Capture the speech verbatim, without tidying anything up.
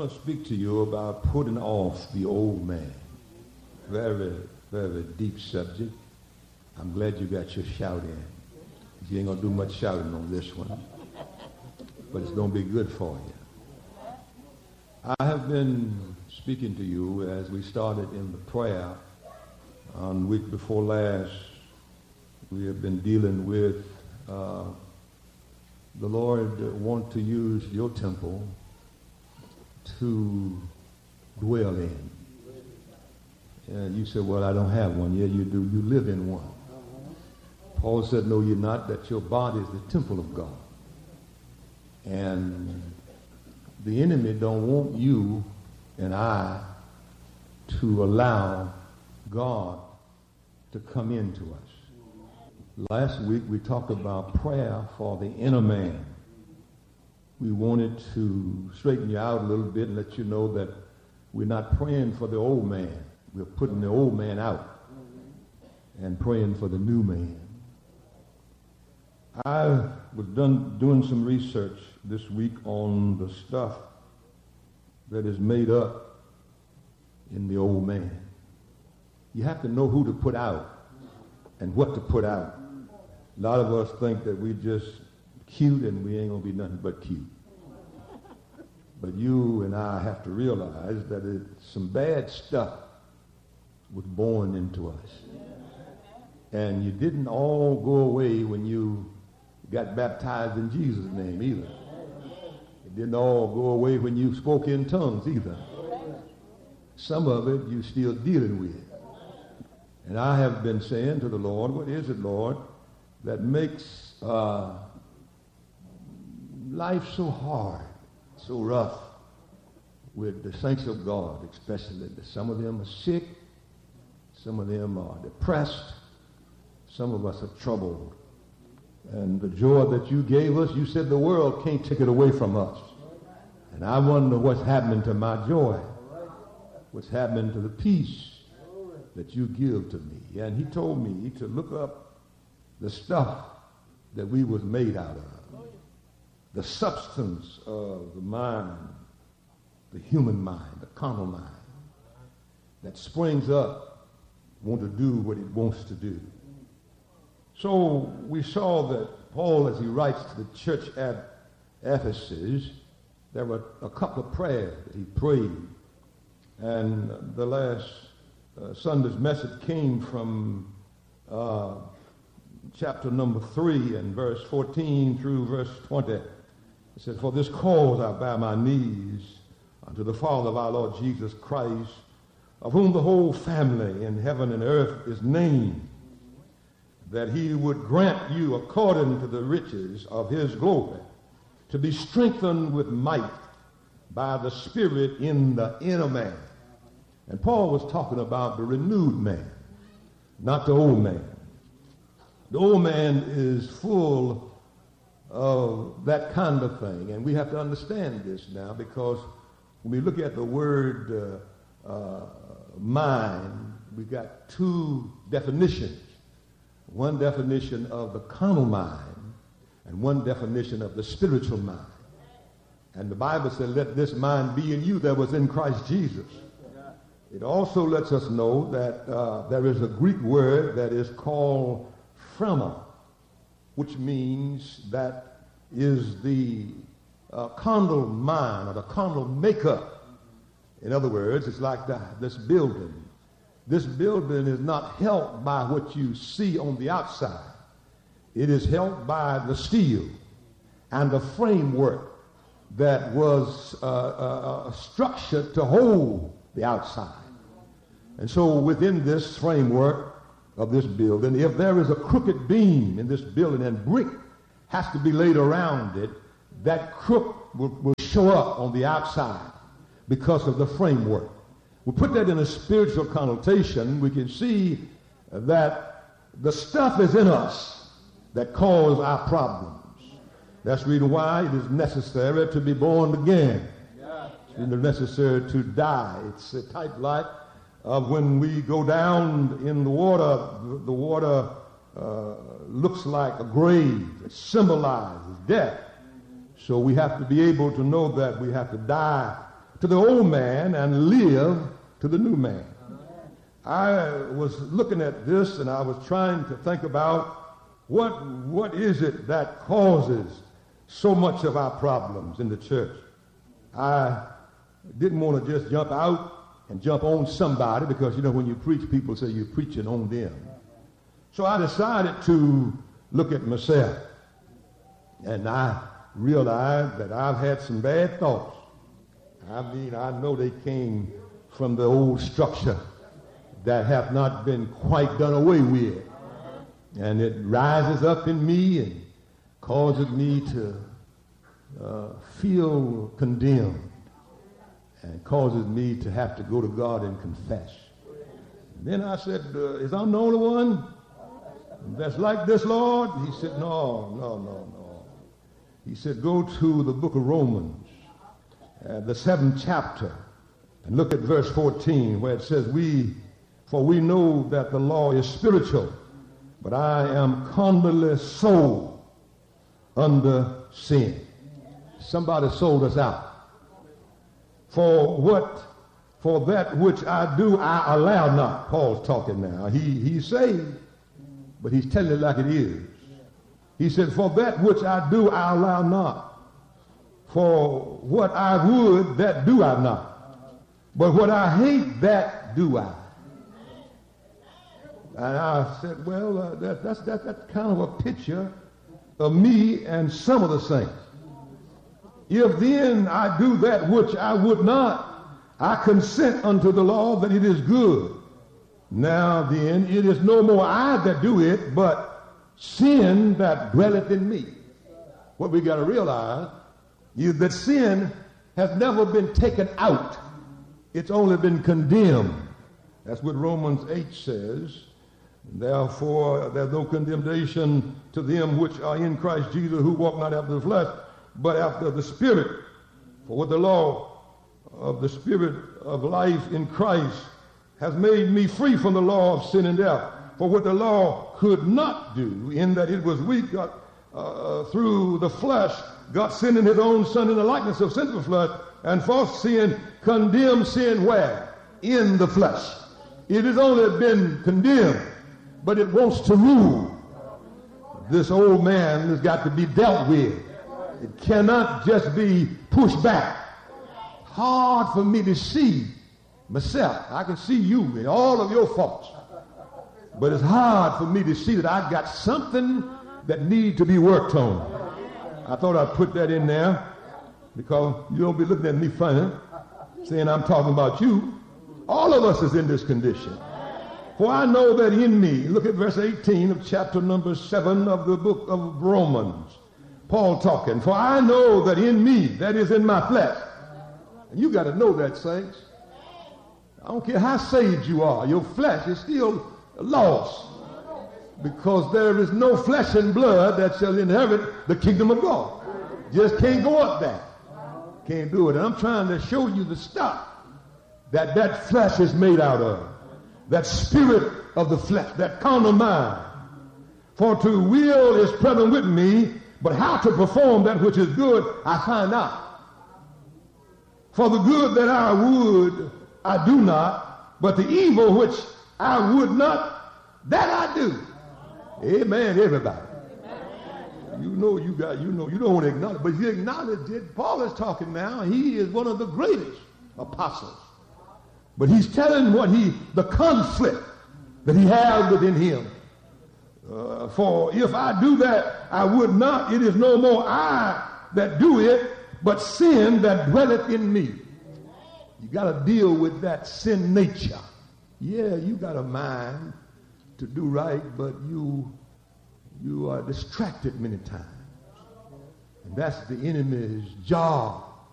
I'll speak to you about putting off the old man. Very, very deep subject. I'm glad you got your shout in. You ain't going to do much shouting on this one, but it's going to be good for you. I have been speaking to you as we started in the prayer on week before last. We have been dealing with uh, the Lord want to use your temple to dwell in. And you said, well, I don't have one. Yeah, you do. You live in one. Paul said, no, you're not, that your body is the temple of God. And the enemy don't want you and I to allow God to come into us. Last week we talked about prayer for the inner man. We wanted to straighten you out a little bit and let you know that we're not praying for the old man. We're putting the old man out and praying for the new man. I was done doing some research this week on the stuff that is made up in the old man. You have to know who to put out and what to put out. A lot of us think that we just cute and we ain't going to be nothing but cute. But you and I have to realize that it's some bad stuff was born into us. And you didn't all go away when you got baptized in Jesus' name either. It didn't all go away when you spoke in tongues either. Some of it you're still dealing with. And I have been saying to the Lord, what is it, Lord, that makes uh, life so hard, so rough with the saints of God, especially that some of them are sick, some of them are depressed, some of us are troubled. And the joy that you gave us, you said the world can't take it away from us. And I wonder what's happening to my joy, what's happening to the peace that you give to me. And he told me to look up the stuff that we was made out of, the substance of the mind, the human mind, the carnal mind, that springs up, want to do what it wants to do. So we saw that Paul, as he writes to the church at Ephesus, there were a couple of prayers that he prayed. And the last uh, Sunday's message came from uh, chapter number three and verse fourteen through verse twenty. It says, for this cause I bow my knees unto the Father of our Lord Jesus Christ, of whom the whole family in heaven and earth is named, that he would grant you according to the riches of his glory to be strengthened with might by the Spirit in the inner man. And Paul was talking about the renewed man, not the old man. The old man is full of that kind of thing, and we have to understand this now, because when we look at the word uh, uh, mind, we've got two definitions. One definition of the carnal mind and one definition of the spiritual mind. And the Bible said, let this mind be in you that was in Christ Jesus. It also lets us know that uh, there is a Greek word that is called phrema, which means that is the uh, carnal mind or the carnal makeup. In other words, it's like the, this building. This building is not held by what you see on the outside. It is held by the steel and the framework that was uh, uh, structured to hold the outside. And so within this framework of this building, if there is a crooked beam in this building and brick has to be laid around it, that crook will, will show up on the outside because of the framework. We put that in a spiritual connotation. We can see that the stuff is in us that cause our problems. That's the reason why it is necessary to be born again. It's necessary to die. It's a type like of when we go down in the water, the water uh, looks like a grave. It symbolizes death. So we have to be able to know that we have to die to the old man and live to the new man. I was looking at this and I was trying to think about what, what is it that causes so much of our problems in the church. I didn't want to just jump out and jump on somebody because, you know, when you preach, people say you're preaching on them. So I decided to look at myself. And I realized that I've had some bad thoughts. I mean, I know they came from the old structure that have not been quite done away with. And it rises up in me and causes me to uh, feel condemned and causes me to have to go to God and confess. And then I said, uh, is I'm the only one that's like this, Lord? He said, no, no, no, no. He said, go to the book of Romans, uh, the seventh chapter, and look at verse fourteen, where it says, we, for we know that the law is spiritual, but I am carnally sold under sin. Somebody sold us out. For what, for that which I do, I allow not. Paul's talking now. He, he's saved, but he's telling it like it is. He said, for that which I do, I allow not. For what I would, that do I not. But what I hate, that do I. And I said, well, uh, that, that's, that, that's kind of a picture of me and some of the saints. If then I do that which I would not, I consent unto the law that it is good. Now then, it is no more I that do it, but sin that dwelleth in me. What we got to realize is that sin has never been taken out. It's only been condemned. That's what Romans eight says. Therefore, there's no condemnation to them which are in Christ Jesus, who walk not after the flesh, but after the Spirit. For what the law of the Spirit of life in Christ has made me free from the law of sin and death. For what the law could not do, in that it was weak, God, uh, through the flesh, God sending his own Son in the likeness of sinful flesh, and for sin, condemned sin where? In the flesh. It has only been condemned, but it wants to rule. This old man has got to be dealt with. It cannot just be pushed back. Hard for me to see myself. I can see you in all of your faults. But it's hard for me to see that I've got something that needs to be worked on. I thought I'd put that in there because you don't be looking at me funny, saying I'm talking about you. All of us is in this condition. For I know that in me, look at verse eighteen of chapter number seven of the book of Romans. Paul talking, for I know that in me, that is in my flesh. And you got to know that, saints. I don't care how saved you are, your flesh is still lost. Because there is no flesh and blood that shall inherit the kingdom of God. Just can't go up there. Can't do it. And I'm trying to show you the stuff that that flesh is made out of. That spirit of the flesh, that carnal mind. For to will is present with me, but how to perform that which is good, I find out. For the good that I would, I do not, but the evil which I would not, that I do. Amen, everybody. You know you got, you know, you don't want to acknowledge, but you acknowledge it. Paul is talking now. He is one of the greatest apostles. But he's telling what he, the conflict that he has within him. Uh, for if I do that, I would not. It is no more I that do it, but sin that dwelleth in me. You got to deal with that sin nature. Yeah, you got a mind to do right, but you you are distracted many times. And that's the enemy's job,